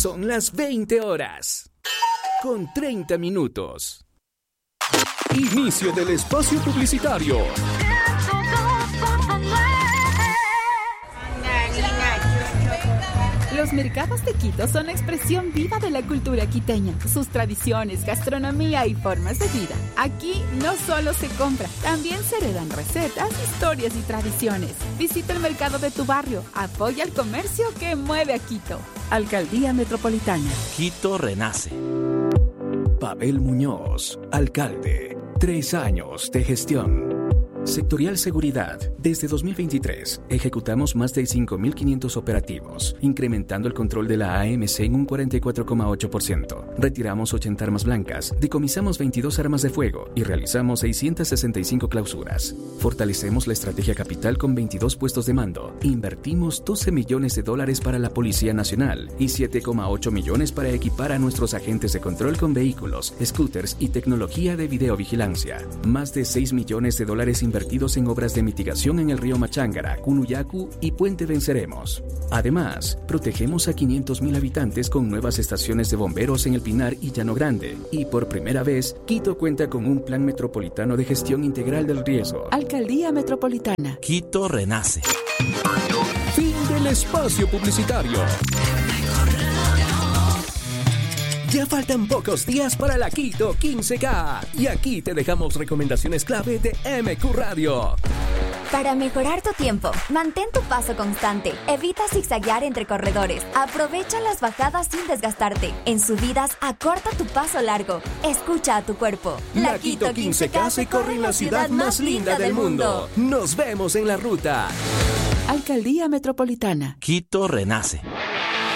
Son las 20 horas, con 30 minutos. Inicio del espacio publicitario. Los mercados de Quito son expresión viva de la cultura quiteña, sus tradiciones, gastronomía y formas de vida. Aquí no solo se compra, también se heredan recetas, historias y tradiciones. Visita el mercado de tu barrio, apoya el comercio que mueve a Quito. Alcaldía Metropolitana. Quito renace. Pavel Muñoz, alcalde. 3 años de gestión. Sectorial Seguridad. Desde 2023, ejecutamos más de 5.500 operativos, incrementando el control de la AMC en un 44,8%. Retiramos 80 armas blancas, decomisamos 22 armas de fuego y realizamos 665 clausuras. Fortalecemos la estrategia capital con 22 puestos de mando. Invertimos $12 millones para la Policía Nacional y 7,8 millones para equipar a nuestros agentes de control con vehículos, scooters y tecnología de videovigilancia. Más de $6 millones invertidos en obras de mitigación en el río Machángara, Cunuyacu y Puente Venceremos. Además, protegemos a 500.000 habitantes con nuevas estaciones de bomberos en El Pinar y Llano Grande. Y por primera vez, Quito cuenta con un plan metropolitano de gestión integral del riesgo. Alcaldía Metropolitana. Quito renace. Fin del espacio publicitario. Ya faltan pocos días para la Quito 15K y aquí te dejamos recomendaciones clave de MQ Radio. Para mejorar tu tiempo, mantén tu paso constante, evita zigzaguear entre corredores, aprovecha las bajadas sin desgastarte, en subidas acorta tu paso largo, escucha a tu cuerpo. La Quito 15K se corre en la ciudad más linda del mundo. Nos vemos en la ruta. Alcaldía Metropolitana. Quito renace.